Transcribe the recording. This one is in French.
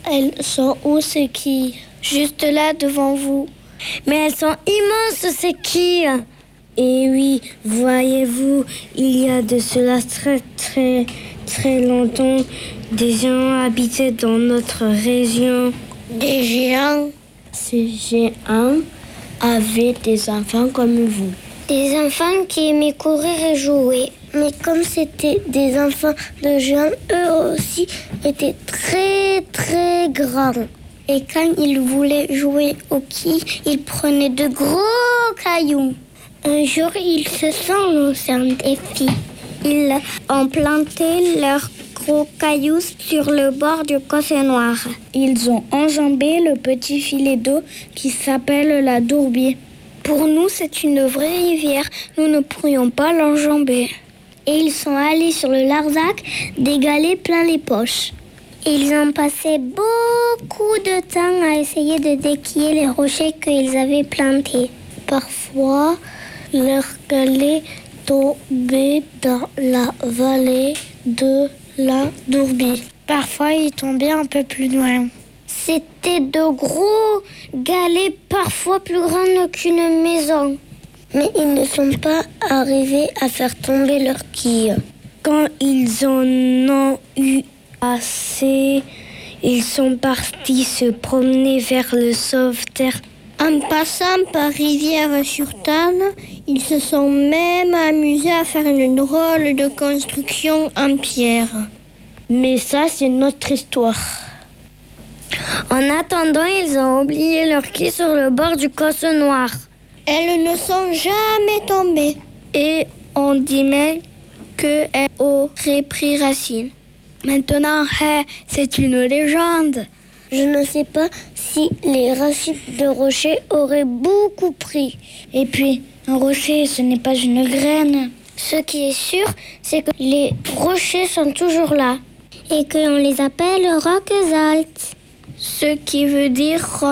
Elles sont où ces quilles? Juste là devant vous. Mais elles sont immenses ces quilles. Et oui, voyez-vous, il y a de cela très très très longtemps, des gens habitaient dans notre région. Des géants? Ces géants avaient des enfants comme vous. Des enfants qui aimaient courir et jouer. Mais comme c'était des enfants de géants, eux aussi étaient très très grands. Et quand ils voulaient jouer au quilles, ils prenaient de gros cailloux. Un jour, ils se sont lancés un défi. Ils ont planté leurs gros cailloux sur le bord du Causse Noir. Ils ont enjambé le petit filet d'eau qui s'appelle la Dourbie. Pour nous, c'est une vraie rivière. Nous ne pourrions pas l'enjamber. Et ils sont allés sur le Larzac, des galets plein les poches. Et ils ont passé beaucoup de temps à essayer de déquiller les rochers qu'ils avaient plantés. Parfois, leurs galets tombaient dans la vallée de la Dourbie. Parfois, ils tombaient un peu plus loin. C'était de gros galets, parfois plus grands qu'une maison. Mais ils ne sont pas arrivés à faire tomber leurs quilles. Quand ils en ont eu assez, ils sont partis se promener vers le sauveterre. En passant par Rivière-sur-Tarn, ils se sont même amusés à faire une drôle de construction en pierre. Mais ça, c'est notre histoire. En attendant, ils ont oublié leurs quilles sur le bord du Causse Noir. Elles ne sont jamais tombées. Et on dit même qu'elles auraient pris racine. Maintenant, c'est une légende. Je ne sais pas si les racines de rocher auraient beaucoup pris. Et puis, un rocher, ce n'est pas une graine. Ce qui est sûr, c'est que les rochers sont toujours là. Et qu'on les appelle roques altes. Ce qui veut dire